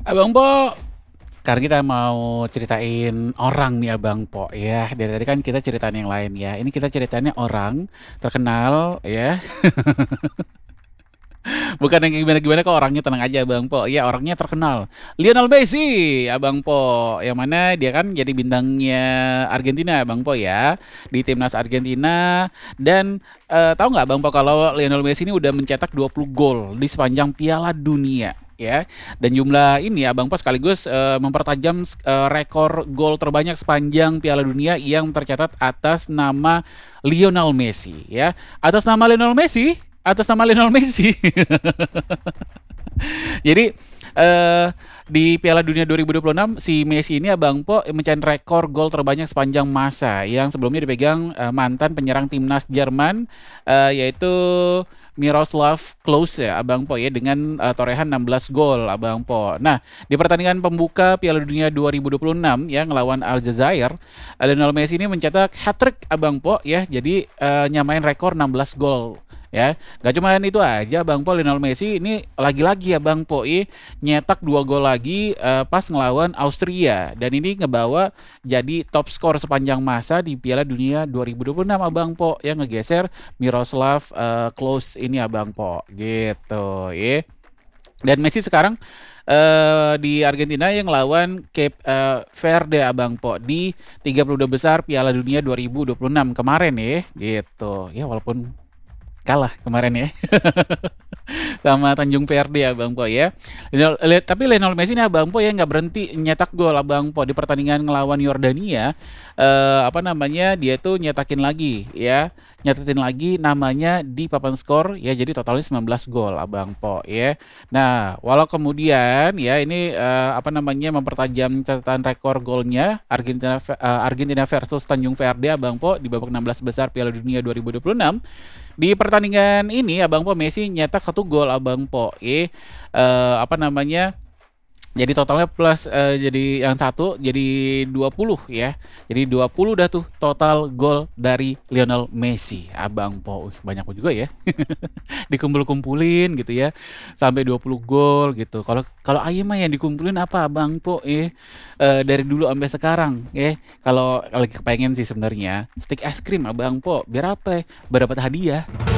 Abang Po, sekarang kita mau ceritain orang nih Abang Po ya. Dari tadi kan kita ceritain yang lain ya. Ini kita ceritanya orang terkenal ya. Bukan yang gimana-gimana kok, orangnya tenang aja Abang Po. Iya, orangnya terkenal. Lionel Messi, Abang Po. Yang mana dia kan jadi bintangnya Argentina Abang Po ya. Di timnas Argentina. Dan tahu nggak Abang Po kalau Lionel Messi ini udah mencetak 20 gol di sepanjang Piala Dunia ya. Dan jumlah ini Abang Po sekaligus mempertajam rekor gol terbanyak sepanjang Piala Dunia yang tercatat atas nama Lionel Messi ya. Atas nama Lionel Messi. Jadi eh di Piala Dunia 2026 si Messi ini Abang Po mencatatkan rekor gol terbanyak sepanjang masa yang sebelumnya dipegang mantan penyerang timnas Jerman yaitu Miroslav Klose Abang Po ya dengan torehan 16 gol Abang Po. Nah, di pertandingan pembuka Piala Dunia 2026 ya ngelawan Aljazair, Lionel Messi ini mencetak hat-trick Abang Po ya. Jadi nyamain rekor 16 gol ya. Gak cuma itu aja Bang Po, Lionel Messi ini lagi-lagi ya Bang Po nyetak 2 gol lagi pas ngelawan Austria dan ini ngebawa jadi top skor sepanjang masa di Piala Dunia 2026 Abang Po yang ngegeser Miroslav Klose ini Abang Po gitu ya. Dan Messi sekarang di Argentina yang ngelawan Cape Verde Abang Po di 32 besar Piala Dunia 2026 kemarin ya gitu. Ya walaupun kalah kemarin ya sama Tanjung Verde Abang Po ya. Tapi Lionel Messi ini Abang Po ya nggak berhenti nyetak gol Abang Po di pertandingan ngelawan Yordania. Apa namanya dia tuh nyetakin lagi ya, nyetetin lagi namanya di papan skor ya, jadi totalnya 19 gol Abang Po ya. Nah, walau kemudian ya ini apa namanya mempertajam catatan rekor golnya Argentina versus Tanjung Verde Abang Po di babak 16 besar Piala Dunia 2026. Di pertandingan ini Abang Po Messi nyetak 1 gol Abang Po. Apa namanya? Jadi totalnya plus jadi yang satu jadi 20 ya. Jadi 20 dah tuh total gol dari Lionel Messi. Abang Po, banyak juga ya. Dikumpul-kumpulin gitu ya. Sampai 20 gol gitu. Kalau kalau Aye mah yang dikumpulin apa Abang Po dari dulu sampai sekarang ya. Kalau lagi kepengen sih sebenarnya stick es krim Abang Po. Biar apa ya? Biar dapat hadiah.